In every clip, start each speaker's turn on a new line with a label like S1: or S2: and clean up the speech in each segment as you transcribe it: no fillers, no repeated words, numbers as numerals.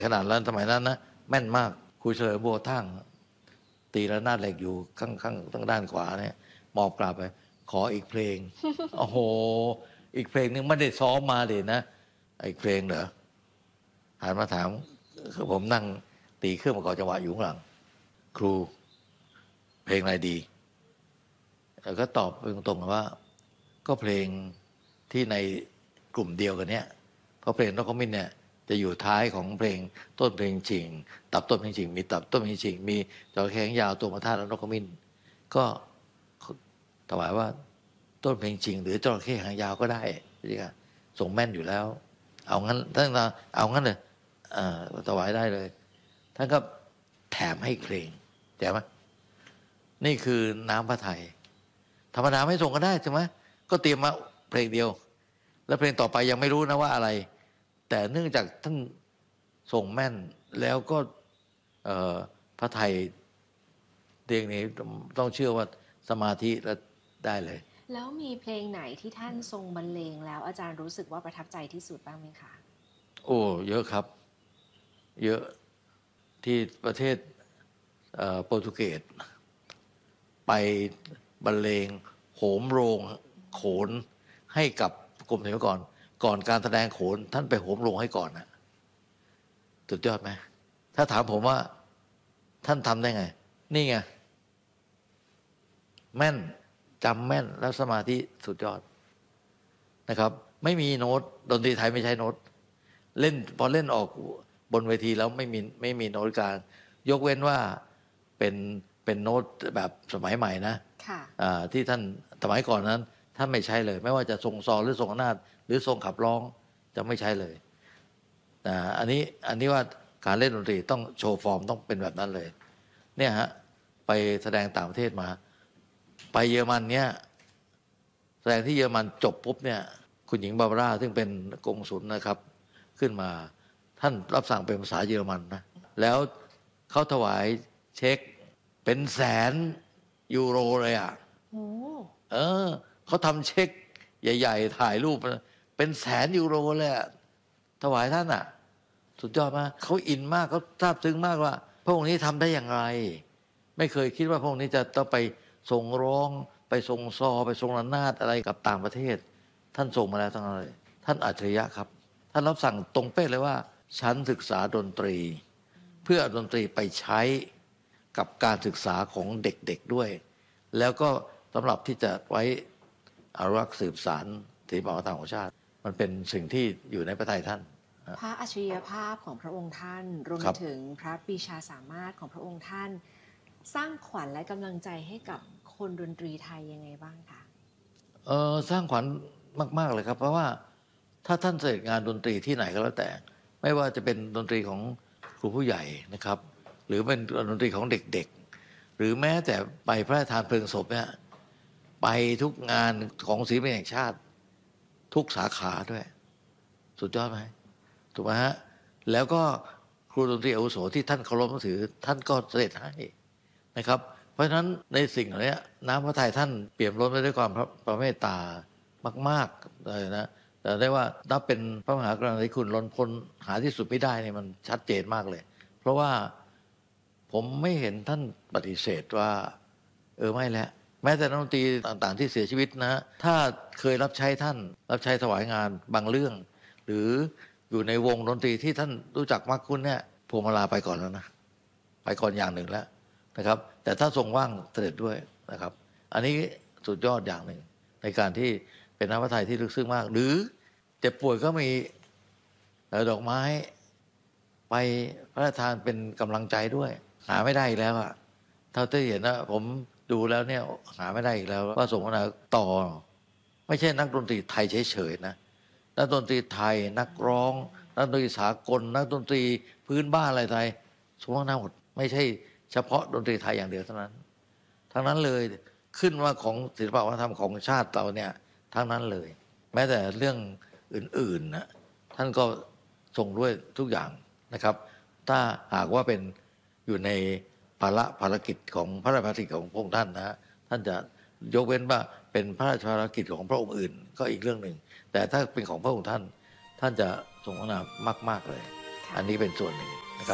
S1: ขนาดนั้นสมัยนั้นนะแม่นมากครูเฉลิมบัวทั่งตีระนาดเหล็กอยู่ข้างทางด้านขวาเนี่ยมอบกลับไปขออีกเพลง โอ้โหอีกเพลงนึงไม่ได้ซ้อมมาเลยนะอีกเพลงเหรอหันมาถามคือผมนั่งตีเครื่องประกอบจังหวะอยู่ข้างหลังครูเพลงอะไรดีแล้วก็ตอบไปตรงๆว่าก็เพลงที่ในกลุ่มเดียวกันเนี้ยเพราะเพลงนกขมิ้นเนี่ยจะอยู่ท้ายของเพลงต้นเพลงจริงตับต้นเพลงจริงมีตับต้นเพลงจริงมีจระเข้หางยาวตัวมาท่าแล้วนกขมิ้นก็ถวายว่าต้นเพลงจริงหรือจระเข้หางยาวก็ได้ใช่ไหมส่งแม่นอยู่แล้วเอางั้นท่านเอางั้นเลยถวายได้เลยท่านก็แถมให้เพลงแจ๋วไหมนี่คือน้ำพระทัยธรรมดาไม่ส่งก็ได้ใช่ไหมก็เตรียมมาเพลงเดียวแล้วเพลงต่อไปยังไม่รู้นะว่าอะไรแต่เนื่องจากท่านส่งแม่นแล้วก็พระไทยเรียงนี้ต้องเชื่อว่าสมาธิแล้วได้เลย
S2: แล้วมีเพลงไหนที่ท่านทรงบรรเลงแล้วอาจารย์รู้สึกว่าประทับใจที่สุดบ้างไหมคะ
S1: โอ้เยอะครับเยอะที่ประเทศโปรตุเกสไปบรรเลงโหมโรงโขนให้กับกรมศิลปากรก่อนการแสดงโขนท่านไปโหมโรงให้ก่อนนะสุดยอดไหมถ้าถามผมว่าท่านทำได้ไงนี่ไงแม่นจำแม่นแล้วสมาธิสุดยอดนะครับไม่มีโน้ตดนตรีไทยไม่ใช้โน้ตเล่นพอเล่นออกบนเวทีแล้วไม่มีโน้ตกลางยกเว้นว่าเป็นโน้ตแบบสมัยใหม่นะที่ท่านสมัยก่อนนั้นท่านไม่ใช้เลยไม่ว่าจะทรงซอหรือทรงอำนาจหรือทรงขับร้องจะไม่ใช้เลยอันนี้ว่าการเล่นดนตรีต้องโชว์ฟอร์มต้องเป็นแบบนั้นเลยเนี่ยฮะไปแสดงต่างประเทศมาไปเยอรมันเนี่ยแสดงที่เยอรมันจบปุ๊บเนี่ยคุณหญิงบาบาร่าซึ่งเป็นกงสุลนะครับขึ้นมาท่านรับสั่งเป็นภาษาเยอรมันนะแล้วเขาถวายเช็คเป็นแสนยูโรเลยอ่ะเขาทำเช็คใหญ่ๆถ่ายรูปเป็นแสนยูโรเลยอ่ะถวายท่านอ่ะสุดยอดมากเขาอินมากเขาซาบซึ้งมากว่าพระองค์นี้ทำได้อย่างไรไม่เคยคิดว่าพระองค์นี้จะต้องไปทรงร้องไปทรงซอไปทรงระนาดอะไรกับต่างประเทศท่านส่งมาแล้วทั้งนั้นเลยท่านอัจฉริยะครับท่านรับสั่งตรงเป๊ะเลยว่าฉันศึกษาดนตรีเพื่อดนตรีไปใช้กับการศึกษาของเด็กๆด้วยแล้วก็สำหรับที่จะไว้อนุรักษ์สืบสานศิลปวัฒนธรรมของชาติมันเป็นสิ่งที่อยู่ในพระทัยท่าน
S2: พระอัจฉริยภาพของพระองค์ท่านรวมถึงพระปรีชาสามารถของพระองค์ท่านสร้างขวัญและกำลังใจให้กับคนดนตรีไทยยังไงบ้างคะ
S1: สร้างขวัญมากๆเลยครับเพราะว่าถ้าท่านเสด็จงานดนตรีที่ไหนก็แล้วแต่ไม่ว่าจะเป็นดนตรีของครูผู้ใหญ่นะครับหรือเป็นดนตรีของเด็กๆหรือแม้แต่ไปพระราชทานเพลิงศพเนี่ยไปทุกงานของศิลปินแห่งชาติทุกสาขาด้วยสุดยอดไหมถูกไหมฮะแล้วก็ครูดนตรีอาวุโสที่ท่านเคารพนับถือท่านก็เสด็จให้นะครับเพราะฉะนั้นในสิ่งเหล่านี้น้ำพระทัยท่านเปี่ยมล้นไปด้วยความพระเมตตามากๆเลยนะแต่ได้ว่านับเป็นพระมหากรุณาธิคุณล้นพ้นหาที่สุดไม่ได้เนี่ยมันชัดเจนมากเลยเพราะว่าผมไม่เห็นท่านปฏิเสธว่าไม่แล้วแม้แต่นักดนตรีต่างๆที่เสียชีวิตนะถ้าเคยรับใช้ท่านรับใช้ถวายงานบางเรื่องหรืออยู่ในวงดนตรีที่ท่านรู้จักมากคุ้นเนี่ยพวงมาลาไปก่อนแล้วนะไปก่อนอย่างหนึ่งแล้วนะครับแต่ถ้าทรงว่างเสด็จด้วยนะครับอันนี้สุดยอดอย่างหนึ่งในการที่เป็นน้ำพระทัยที่ลึกซึ้งมากหรือเจ็บป่วยก็มีดอกไม้ไปพระราชทานเป็นกำลังใจด้วยหาไม่ได้อีกแล้วอะเท่าที่เห็นนะผมดูแล้วเนี่ยหาไม่ได้อีกแล้วว่าสมนาต่อไม่ใช่นักดนตรีไทยเฉยๆนะนักดนตรีไทยนักร้องนักดนตรีสากลนักดนตรีพื้นบ้านอะไรไทยสมนาหมดไม่ใช่เฉพาะดนตรีไทยอย่างเดียวเท่านั้นทั้งนั้นเลยขึ้นว่าของศิลปวัฒนธรรมของชาติเราเนี่ยทั้งนั้นเลยแม้แต่เรื่องอื่นๆนะท่านก็ทรงด้วยทุกอย่างนะครับถ้าหากว่าเป็นอยู่ในภารกิจของพระราชภารกิจของพระองค์ท่านนะท่านจะยกเว้นว่าเป็นพระราชภารกิจของพระองค์อื่นก็อีกเรื่องหนึ่งแต่ถ้าเป็นของพระองค์ท่านท่านจะทรงพระนามมากๆเลยอันนี้เป็นส่วนหนึ่งนะครับ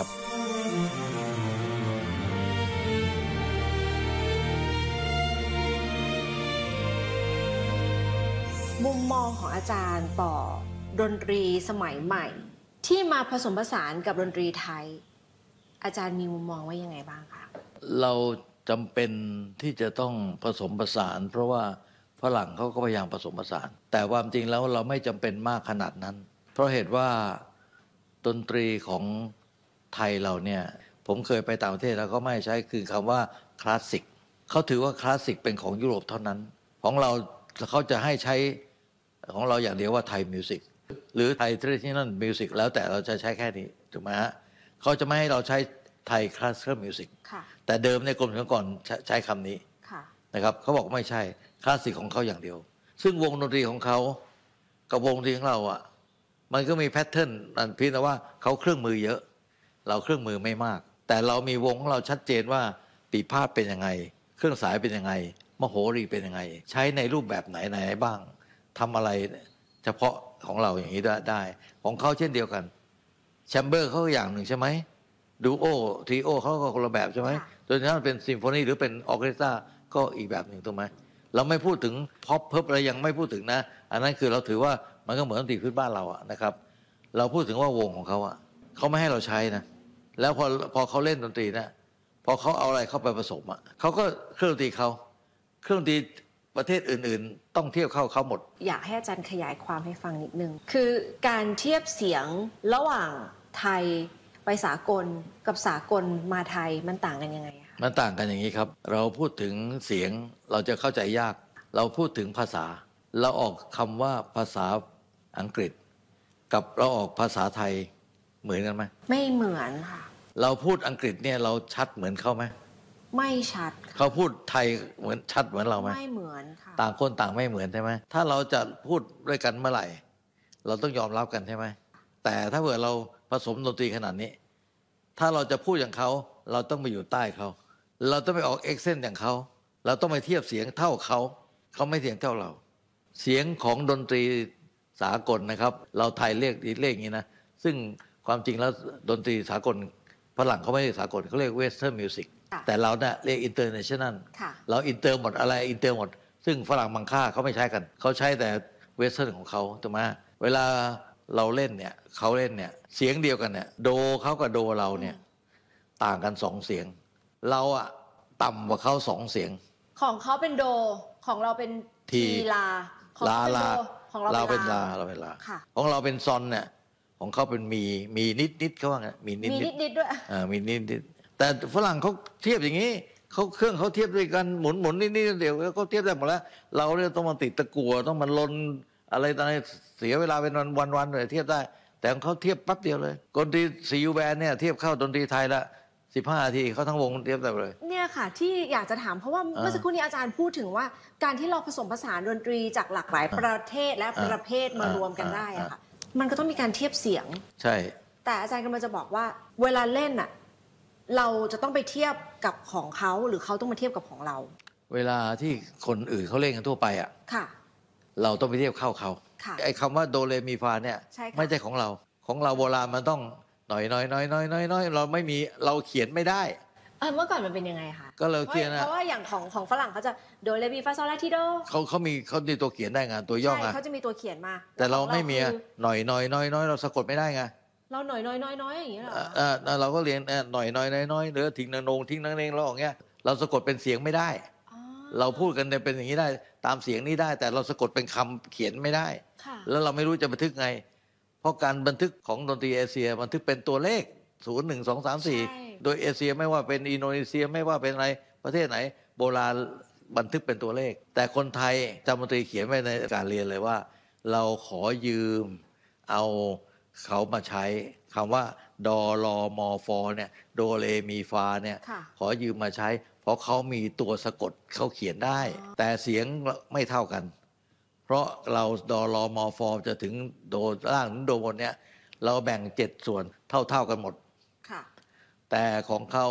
S2: มุมมองของอาจารย์ต่อดนตรีสมัยใหม่ ที่มาผสมผสานกับดนตรีไทย อาจารย์มีมุมมองว่ายังไงบ้างคะ
S1: เราจำเป็นที่จะต้องผสมผสานเพราะว่าฝรั่งเขาก็พยายามผสมผสานแต่ความจริงแล้วเราไม่จำเป็นมากขนาดนั้นเพราะเหตุว่าดนตรีของไทยเราเนี่ยผมเคยไปต่างประเทศแล้วก็ไม่ใช้คือคำว่าคลาสสิกเขาถือว่าคลาสสิกเป็นของยุโรปเท่านั้นของเราเขาจะให้ใช้ของเราอย่างเดียวว่าไทยมิวสิกหรือไทยทรดิชันนัลมิวสิกแล้วแต่เราจะใช้แค่นี้ถูกไหมฮะเขาจะไม่ให้เราใช้ไทยคลาสสิคอลมิวสิกแต่เดิมในกรมศิลปากรใช้คำนี้นะครับเขาบอกไม่ใช่คลาสสิกของเขาอย่างเดียวซึ่งวงดนตรีของเขากับวงดนตรีของเราอ่ะมันก็มีแพทเทิร์นอันเพียงแต่ว่าเขาเครื่องมือเยอะเราเครื่องมือไม่มากแต่เรามีวงของเราชัดเจนว่าปีพาทเป็นยังไงเครื่องสายเป็นยังไงมโหรีเป็นยังไงใช้ในรูปแบบไหนบ้างทำอะไรเฉพาะของเราอย่างนี้ได้ของเขาเช่นเดียวกันแชมเบอร์เขาอย่างหนึ่งใช่ไหมดูโอทรีโอเขาก็คนละแบบใช่ไหมจนกระทั่งเป็นซิมโฟนีหรือเป็นออร์เคสตราก็อีกแบบหนึ่งถูกไหมเราไม่พูดถึงพ็อปเพิบอะไรยังไม่พูดถึงนะอันนั้นคือเราถือว่ามันก็เหมือนดนตรีพื้นบ้านเราอะนะครับเราพูดถึงว่าวงของเขาอะเขาไม่ให้เราใช้นะแล้วพอเขาเล่นดนตรีนะพอเขาเอาอะไรเข้าไปผสมอะเขาก็เครื่องดนตรีเขาเครื่องดนตรีประเทศอื่นๆต้องเทียบเข้าเขาหมด
S2: อยากให้อาจารย์ขยายความให้ฟังนิดนึงคือการเทียบเสียงระหว่างไทยไปสากลกับสากลมาไทยมันต่างกันยังไงคะ
S1: มันต่างกันอย่างนี้ครับเราพูดถึงเสียงเราจะเข้าใจยากเราพูดถึงภาษาเราออกคำว่าภาษาอังกฤษกับเราออกภาษาไทยเหมือนกันไหม
S2: ไม่เหมือนค่ะ
S1: เราพูดอังกฤษเนี่ยเราชัดเหมือนเขาไหม
S2: ไม่ชัด
S1: เขาพูดไทยเหมือนชัดเหมือนเราไหม
S2: ไม่เหมือนค่ะ
S1: ต่างคนต่างไม่เหมือนใช่ไหมถ้าเราจะพูดด้วยกันเมื่อไหร่เราต้องยอมรับกันใช่ไหมแต่ถ้าเผื่อเราผสมดนตรีขนาดนี้ถ้าเราจะพูดอย่างเขาเราต้องไปอยู่ใต้เขาเราต้องไปออกเอ็กเซนต์อย่างเขาเราต้องไปเทียบเสียงเท่าเขาเขาไม่เสียงเท่าเราเสียงของดนตรีสากลนะครับเราไทยเรียกอย่างนี้นะซึ่งความจริงแล้วดนตรีสากลฝรั่งเขาไม่เรียกสากลเขาเรียกเวสเทิร์นมิวสิกแต่เราเนี่ยเรียกอินเตอร์เนชั่นแนลเราอินเตอร์หมดอะไรอินเตอร์หมดซึ่งฝรั่งบางค่าเขาไม่ใช้กันเขาใช้แต่เวสเทิร์นของเขาถูกไหมเวลาเราเล่นเนี่ยเขาเล่นเนี่ยเสียงเดียวกันเนี่ยโดเขากับโดเราเนี่ยต่างกัน2เสียงเราอะต่ำกว่าเขา2เสียง
S2: ของเขาเป็นโดของเราเป็นทีลา
S1: ลา
S2: ของ
S1: เราเป็นลาของเราเป็นซอนเนี่ยของเขาเป็นมีนิดเขาว่าไงมีนิด
S2: ด้วย
S1: มีนิดแต่ฝรั่งเขาเทียบอย่างนี้เขาเครื่องเขาเทียบด้วยกันหมุนนิดเดียวเขาเทียบได้หมดแล้วเราเนี่ยต้องมาติดตะกั่วต้องมาลนอะไรต่างๆเสียเวลาเป็นวันเลยเทียบได้แต่ของเขาเทียบปั๊บเดียวเลยดนตรีซียูแบนเนี่ยเทียบเข้าดนตรีไทยละ15 นาทีเขาทั้งวงเทียบได้เลย
S2: เนี่ยค่ะที่อยากจะถามเพราะว่าเมื่อสักครู่นี้อาจารย์พูดถึงว่าการที่เราผสมผสานดนตรีจากหลากหลายประเทศและประเภทมารวมกันได้อะค่ะมันก็ต้องมีการเทียบเสียง
S1: ใช่
S2: แต่อาจารย์กำลังจะบอกว่าเวลาเล่นอะเราจะต้องไปเทียบกับของเขาหรือเขาต้องมาเทียบกับของเรา
S1: เวลาที่คนอื่นเขาเล่นกันทั่วไปอ่ะเราต้องไปเทียบเข้าเขาไอ้คำว่าโดเรมีฟาเนี่ยไม่ใช่ของเราโบราณมันต้องหน่อยเราไม่มีเราเขียนไม่ได้
S2: เมื่อก่อนมันเป็นยังไงคะ
S1: ก็เราเขียนนะ
S2: เพราะว่าอย่างของฝรั่งเขาจะโดเรมีฟาโซลาทิโด
S1: เขามีตัวเขียนได้ไงตัวย่อไง
S2: เขาจะมีตัวเขียนมา
S1: แต่เราไม่มีหน่อยเราสะกดไม่ได้ไง
S2: เราหน่อยอย่างเงี้ยเหร
S1: อเราก็เรียนหน่อยหรือทิ้งนงทิ้งนั่งเราอย่างเงี้ยเราสะกดเป็นเสียงไม่ได้เราพูดกันเป็นอย่างนี้ได้ตามเสียงนี้ได้แต่เราสะกดเป็นคำเขียนไม่ได้แล้วเราไม่รู้จะบันทึกไงเพราะการบันทึกของดนตรีเอเชียบันทึกเป็นตัวเลข0 1 2 3 4โดยเอเชียไม่ว่าเป็นอินโดนีเซียไม่ว่าเป็นอะไรประเทศไหนโบราณบันทึกเป็นตัวเลขแต่คนไทยจำดนตรีเขียนไว้ในการเรียนเลยว่าเราขอยืมเอาเขามาใช้คำว่าดอรอมอฟอเนี่ยโดเรมีฟาเนี่ยขอยืมมาใช้เพราะเขามีตัวสะกดเขาเขียนได้แต่เสียงไม่เท่ากันเพราะเราดอรอมอฟอจะถึงโดล่างถึงโดบนเนี่ยเราแบ่ง7 ส่วนเท่ากันหมดแต่ของเขา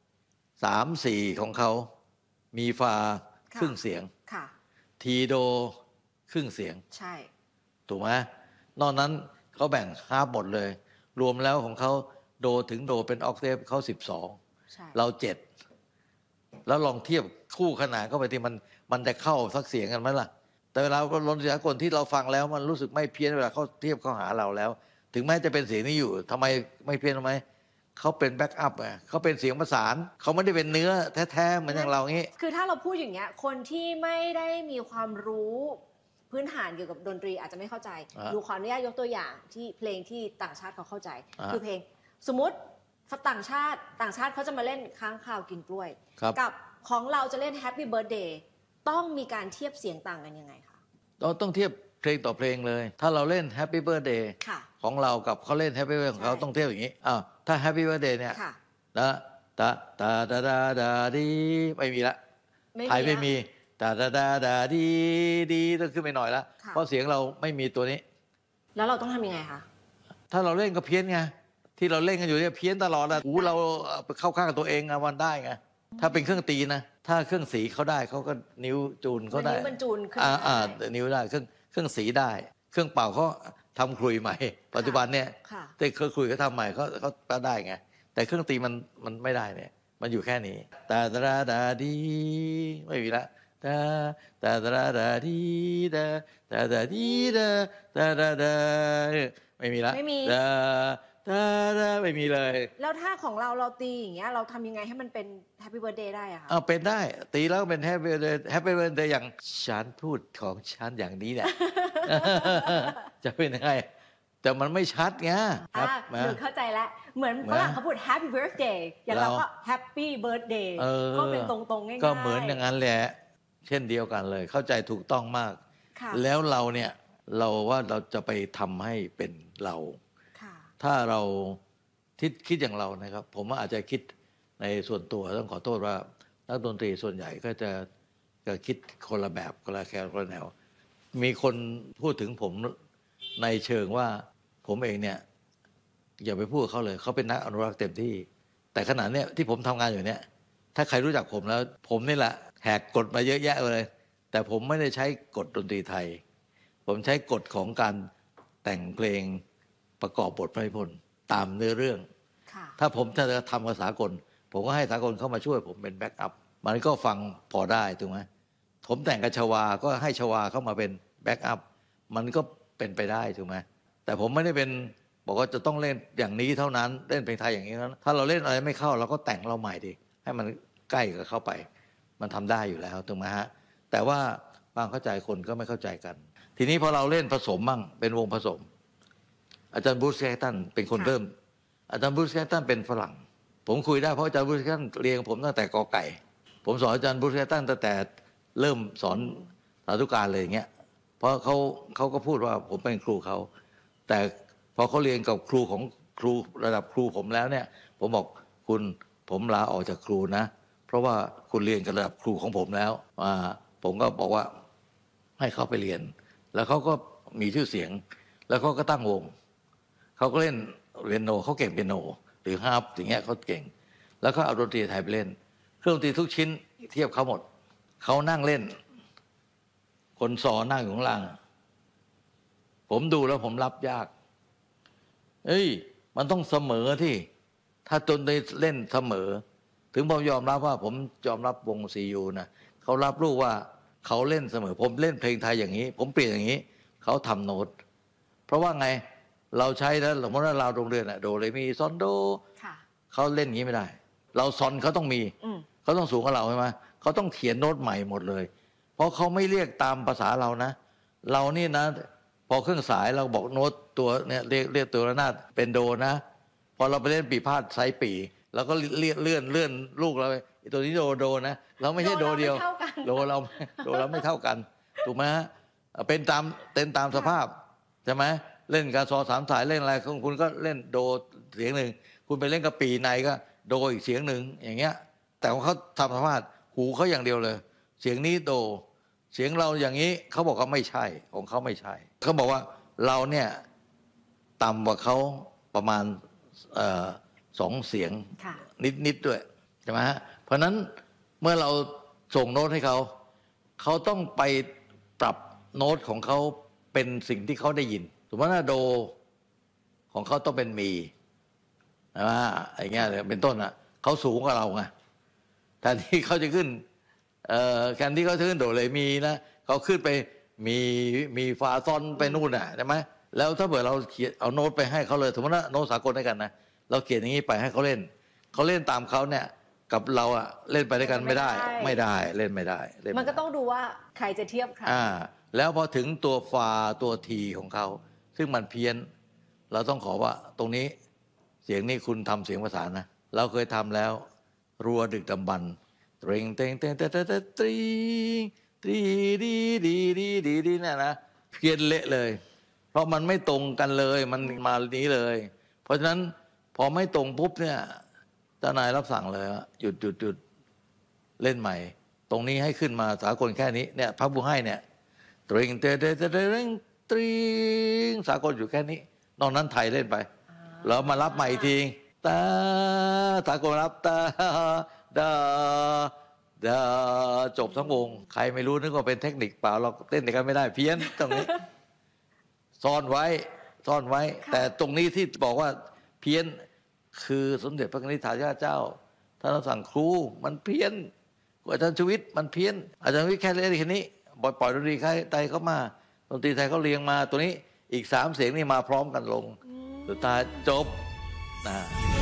S1: 3-4ของเขามีฟาครึ่งเสียงทีโดครึ่งเสียง
S2: ใช่
S1: ถูกไหมนอกนั้นเขาแบ่งฮาล์ฟหมดเลยรวมแล้วของเขาโดถึงโดเป็นออกเทฟเขา12
S2: ใช่
S1: เรา7แล้วลองเทียบคู่ขนานเข้าไปที่มันจะเข้าสักเสียงกันไหมล่ะแต่เวลาดนตรีสากลที่เราฟังแล้วมันรู้สึกไม่เพี้ยนเวลาเขาเทียบเข้าหาเราแล้ว ถึงแม้จะเป็นเสียงนี้อยู่ทำไมไม่เพี้ยนทำไมเขาเป็นแบ็กอัพไงเขาเป็นเสียงประสานเขาไม่ได้เป็นเนื้อแท้ๆเหมือนอย่างเรางี้
S2: คือถ้าเราพูดอย่างเงี้ยคนที่ไม่ได้มีความรู้พื้นฐานเกี่ยวกับดนตรีอาจจะไม่เข้าใจดูขออนุญาตยกตัวอย่างที่เพลงที่ต่างชาติเขาเข้าใจคือเพลงสมมติต่างชาติเขาจะมาเล่นค้างคาวกินกล้วยกับของเราจะเล่น Happy Birthday ต้องมีการเทียบเสียงต่างกันยังไงคะ
S1: เราต้องเทียบเพลงต่อเพลงเลยถ้าเราเล่น Happy Birthday ของเรากับเขาเล่น Happy Birthday ของเขาต้องเทียบอย่างนี้ถ้า Happy Birthday เนี่ยนะตาตาดาดาดาดีไม่มีละไทยไม่มีตาดาดาดาดีดีต้องขึ้นไปหน่อยละเพราะเสียงเราไม่มีตัวนี้
S2: แล้วเราต้องทำยังไงคะ
S1: ถ้าเราเล่นก็เพี้ยนไงที่เราเล่นกันอยู่เนี่ยเพี้ยนตลอดนะหูเราเข้าข้างกับตัวเองมันได้ไงถ้าเป็นเครื่องตีนะถ้าเครื่องสีเขาได้เขาก็นิ้วจูนเขาได้
S2: นิ้วมันจูนขึ้น
S1: นิ้วได้เครื่องสีได้เครื่องเป่าเขาทำครุยใหม่ปัจจุบันเนี่ยแต่เครื่องครุยเขาทำใหม่เขาได้ไงแต่เครื่องตีมันไม่ได้เนี่ยมันอยู่แค่นี้ตาดาดาดีไม่มีละตาตาดาดาดีดาตาดาดีดาตาดาดาไม่มีละ
S2: ไม่มี
S1: ไม่มีเลย
S2: แล้วถ้าของเราตีอย่างเงี้ยเราทำยังไงให้มันเป็น Happy Birthday ได้อะคะ
S1: เป็นได้ตีแล้วเป็น Happy Birthday อย่างฉันพูดของฉันอย่างนี้เนี่ย จะเป็นยังไงแต่มันไม่ชัดไง
S2: ครับหนูเข้าใจแล้วเหมือนฝรั่งเขาพูด Happy Birthday อย่างเราก็ Happy Birthday ก็เป็นตรงๆง่ายๆ
S1: ก็เหมือนอย่างนั้นแหละเช่นเดียวกันเลยเข้าใจถูกต้องมากแล้วเราเนี่ยเราว่าเราจะไปทำให้เป็นเราถ้าเราคิดอย่างเรานะครับผมอาจจะคิดในส่วนตัวต้องขอโทษว่านักดนตรีส่วนใหญ่ก็จะคิดคนละแบบคนละแนวมีคนพูดถึงผมในเชิงว่าผมเองเนี่ยอย่าไปพูดเขาเลยเขาเป็นนักอนุรักษ์เต็มที่แต่ขณะเนี้ยที่ผมทำงานอยู่เนี่ยถ้าใครรู้จักผมแล้วผมนี่แหละแหกกฎมาเยอะแยะเลยแต่ผมไม่ได้ใช้กฎดนตรีไทยผมใช้กฎของการแต่งเพลงประกอบบทพระนิพนธ์ตามเนื้อเรื่องถ้าผมจะทำกับสากลผมก็ให้สากลเข้ามาช่วยผมเป็นแบ็กอัพมันก็ฟังพอได้ถูกไหมผมแต่งกับชวาก็ให้ชวาเข้ามาเป็นแบ็กอัพมันก็เป็นไปได้ถูกไหมแต่ผมไม่ได้เป็นบอกว่าจะต้องเล่นอย่างนี้เท่านั้นเล่นเพลงไทยอย่างนี้นั้นถ้าเราเล่นอะไรไม่เข้าเราก็แต่งเราใหม่ดิให้มันใกล้กับเข้าไปมันทำได้อยู่แล้วถูกไหมฮะแต่ว่าบางเข้าใจคนก็ไม่เข้าใจกันทีนี้พอเราเล่นผสมมั่งเป็นวงผสมอาจารย์บรูซแคคตันเป็นคนเริ่มอาจารย์บรูซแคคตันเป็นฝรั่งผมคุยได้เพราะอาจารย์บรูซแคคตันเรียนผมตั้งแต่กอไก่ผมสอนอาจารย์บรูซแคคตันตั้งแต่เริ่มสอนสาธุการเลยอย่างเงี้ยเพราะเขาก็พูดว่าผมเป็นครูเขาแต่พอเขาเรียนกับครูของครูระดับครูผมแล้วเนี่ยผมบอกผมลาออกจากครูนะเพราะว่าคุณเรียนกับระดับครูของผมแล้วผมก็บอกว่าให้เขาไปเรียนแล้วเขาก็มีชื่อเสียงแล้วเขาก็ตั้งวงเขาก็เล่นเปียโนเขาเก่งเปียโนหรือฮาร์ปอย่างเงี้ยเขาเก่งแล้วก็เอาดนตรีไทยไปเล่นเครื่องดนตรีทุกชิ้นเทียบเขาหมดเขานั่งเล่นคนสอนนั่งอยู่ข้างล่างผมดูแล้วผมรับยากมันต้องเสมอที่ถ้าดนตรีเล่นเสมอถึงผมยอมรับว่าผมยอมรับวงซียูนะเขารับรู้ว่าเขาเล่นเสมอผมเล่นเพลงไทยอย่างนี้ผมเปลี่ยนอย่างนี้เขาทำโน้ตเพราะว่าไงเราใช้แล้วสมมติว่าเราโรงเรียนโดเรมีซอนโดเขาเล่นอย่างนี้ไม่ได้เราซอนเขาต้องมีเขาต้องสูงกว่าเราใช่ไหมเขาต้องเขียนโน้ตใหม่หมดเลยเพราะเขาไม่เรียกตามภาษาเรานะเรานี่นะพอเครื่องสายเราบอกโน้ตตัวเนี่ยเรียกตัวระนาดเป็นโดนะพอเราไปเล่นปีพาดไซส์ปีเราก็เลื่อนลูกเราตัวนี้โดนะเราไม่ใช่โดเดียวโดเราไม่เท่ากันถูกไหมฮะเป็นตามสภาพใช่ไหมเล่นการซอ3 สายเล่นอะไรคุณก็เล่นโดเสียงหนึ่งคุณไปเล่นกับปีในก็โดอีกเสียงหนึ่งอย่างเงี้ยแต่ของเขาทำสภาพหูเขาอย่างเดียวเลยเสียงนี้โดเสียงเราอย่างนี้เขาบอกว่าไม่ใช่ของเขาไม่ใช่เขาบอกว่าเราเนี่ยต่ำกว่าเขาประมาณ2 เสียงนิดด้วยใช่ไหมฮะเพราะนั้นเมื่อเราส่งโน้ตให้เขาต้องไปปรับโน้ตของเขาเป็นสิ่งที่เขาได้ยินสมมติว่าโดของเขาต้องเป็นมีนะอย่างเงี้ยเป็นต้นอ่ะเขาสูงกว่าเราไงแทนที่เขาจะขึ้นแทนที่เขาจะขึ้นโดเรมีนะเขาขึ้นไปมีฟาซอนไปนู่นอ่ะใช่ไหมแล้วถ้าเกิดเราเขียนเอาโน้ตไปให้เขาเลยสมมติว่าโน้ตสากลด้วยกันนะเราเขียนอย่างนี้ไปให้เขาเล่นตามเขาเนี่ยกับเราอะเล่นไปด้วยกันไม่ได้เล่นไม่ได้
S2: มันก็ต้องดูว่าใครจะเทียบใคร
S1: แล้วพอถึงตัวฟาตัวทีของเขาซึ่งมันเพี้ยนเราต้องขอว่าตรงนี้เสียงนี้คุณทำเสียงประสานนะเราเคยทำแล้วรัวดึกดำบรรพ์เตรงเตงเตงเตงเตงเตงตรีตรีดีดีดีดีดีเนี่ยนะเพี้ยนเละเลยเพราะมันไม่ตรงกันเลยมันมานี้เลยเพราะฉะนั้นพอไม่ตรงปุ๊บเนี่ยเจ้านายรับสั่งเลยว่าหยุดเล่นใหม่ตรงนี้ให้ขึ้นมาสากลแค่นี้เนี่ยพระผู้ให้เนี่ยตริงเตเตเตเตริงตริงสากลอยู่แค่นี้นอกนั้นไทยเล่นไปแล้วมารับใหม่อีกทีตาสากลรับตาดาจบทั้งวงใครไม่รู้นึกว่าเป็นเทคนิคเปล่าเราเต้นกันไม่ได้เพี้ยนตรงนี้ซ่อนไว้แต่ตรงนี้ที่บอกว่าเพี้ยนคือสมเด็จพระนิธิถาเจ้าท่านสั่งครูมันเพี้ยนอาจารย์ชีวิตมันเพี้ยนอาจารย์ชีวิตแค่เล่นแค่นี้ปล่อยดนตรีไทยเข้ามาดนตรีไทยเขาเรียงมาตัวนี้อีก3เสียงนี่มาพร้อมกันลงสุดท้ายจบนะ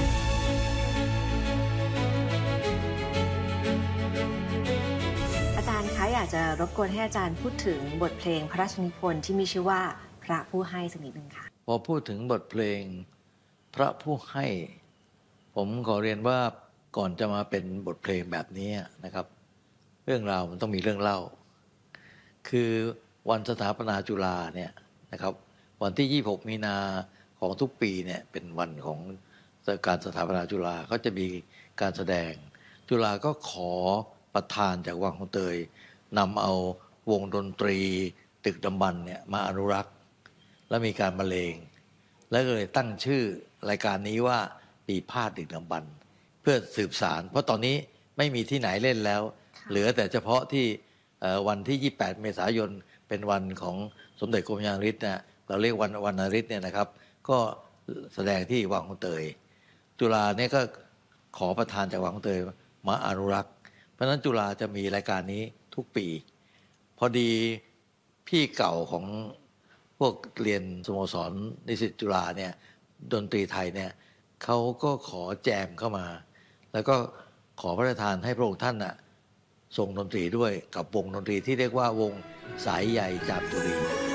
S2: อาจารย์คะอยากจะรบกวนให้อาจารย์พูดถึงบทเพลงพระราชนิพนธ์ที่มีชื่อว่าพระผู้ให้สักนิดนึงค่ะ
S1: พอพูดถึงบทเพลงพระผู้ให้ผมขอเรียนว่าก่อนจะมาเป็นบทเพลงแบบนี้นะครับเรื่องราวมันต้องมีเรื่องเล่าคือวันสถาปนาจุฬาเนี่ยนะครับวันที่26 มีนาของทุกปีเนี่ยเป็นวันของการสถาปนาจุฬาเขาจะมีการแสดงจุฬาก็ขอประธานจากวังของเตยนำเอาวงดนตรีดึกดำบรรพ์เนี่ยมาอนุรักษ์และมีการบรรเลงแล้วก็เลยตั้งชื่อรายการนี้ว่าปีพาดดึกดำบรรพ์เพื่อสืบสารเพราะตอนนี้ไม่มีที่ไหนเล่นแล้วเหลือแต่เฉพาะที่วันที่28 เมษายนเป็นวันของสมเด็จกรมยานฤทธิ์นะเราเรียกวันนฤทธิ์เนี่ยนะครับก็แสดงที่วังของเตยจุฬาเนี่ยก็ขอประธานจากวังของเตยมาอนุรักษ์เพราะฉะนั้นจุฬาจะมีรายการนี้ทุกปีพอดีพี่เก่าของพวกเรียนสโมสรนิสิตจุฬาเนี่ยดนตรีไทยเนี่ยเขาก็ขอแจมเข้ามาแล้วก็ขอพระราชทานให้พระองค์ท่านน่ะส่งดนตรีด้วยกับวงดนตรีที่เรียกว่าวงสายใยจามจุรี